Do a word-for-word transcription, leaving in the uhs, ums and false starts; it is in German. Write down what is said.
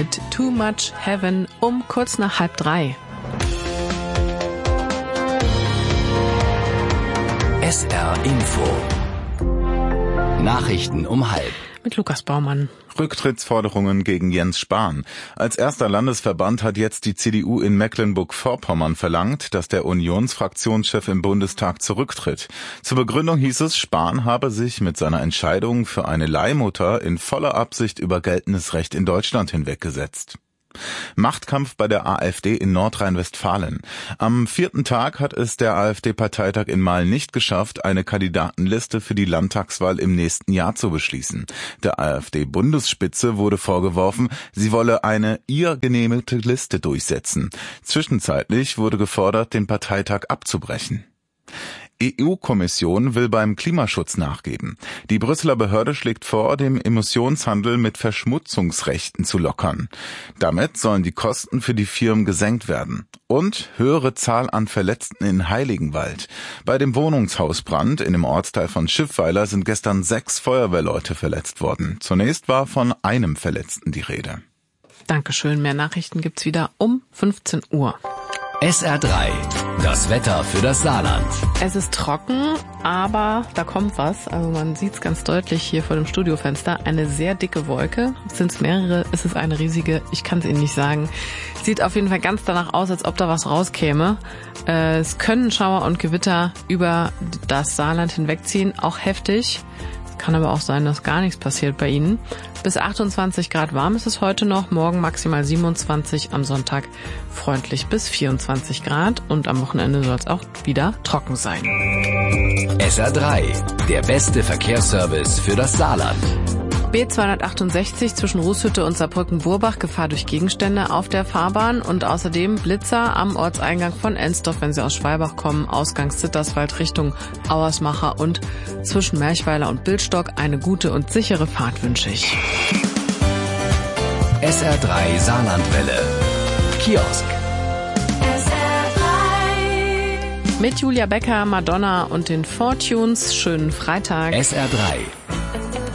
mit Too Much Heaven um kurz nach halb drei. S R Info. Nachrichten um halb. Mit Lukas Baumann. Rücktrittsforderungen gegen Jens Spahn. Als erster Landesverband hat jetzt die C D U in Mecklenburg-Vorpommern verlangt, dass der Unionsfraktionschef im Bundestag zurücktritt. Zur Begründung hieß es, Spahn habe sich mit seiner Entscheidung für eine Leihmutter in voller Absicht über geltendes Recht in Deutschland hinweggesetzt. Machtkampf bei der AfD in Nordrhein-Westfalen. Am vierten Tag hat es der AfD-Parteitag in Mahl nicht geschafft, eine Kandidatenliste für die Landtagswahl im nächsten Jahr zu beschließen. Der AfD-Bundesspitze wurde vorgeworfen, sie wolle eine ihr genehmigte Liste durchsetzen. Zwischenzeitlich wurde gefordert, den Parteitag abzubrechen. E U-Kommission will beim Klimaschutz nachgeben. Die Brüsseler Behörde schlägt vor, den Emissionshandel mit Verschmutzungsrechten zu lockern. Damit sollen die Kosten für die Firmen gesenkt werden. Und höhere Zahl an Verletzten in Heiligenwald. Bei dem Wohnungshausbrand in dem Ortsteil von Schiffweiler sind gestern sechs Feuerwehrleute verletzt worden. Zunächst war von einem Verletzten die Rede. Dankeschön. Mehr Nachrichten gibt's wieder um fünfzehn Uhr. S R drei. Das Wetter für das Saarland. Es ist trocken, aber da kommt was. Also man sieht es ganz deutlich hier vor dem Studiofenster. Eine sehr dicke Wolke. Sind es mehrere? Ist es eine riesige? Ich kann es Ihnen nicht sagen. Sieht auf jeden Fall ganz danach aus, als ob da was rauskäme. Äh, es können Schauer und Gewitter über das Saarland hinwegziehen. Auch heftig. Kann aber auch sein, dass gar nichts passiert bei Ihnen. Bis achtundzwanzig Grad warm ist es heute noch, morgen maximal siebenundzwanzig, am Sonntag freundlich bis vierundzwanzig Grad und am Wochenende soll es auch wieder trocken sein. S R drei, der beste Verkehrsservice für das Saarland. B zweihundertachtundsechzig zwischen Rußhütte und Saarbrücken-Burbach, Gefahr durch Gegenstände auf der Fahrbahn und außerdem Blitzer am Ortseingang von Ensdorf, wenn Sie aus Schwalbach kommen, Ausgang Zitterswald Richtung Auersmacher und zwischen Merchweiler und Bildstock. Eine gute und sichere Fahrt wünsche ich. S R drei Saarlandwelle. Kiosk. S R drei. Mit Julia Becker, Madonna und den Fortunes. Schönen Freitag. S R drei.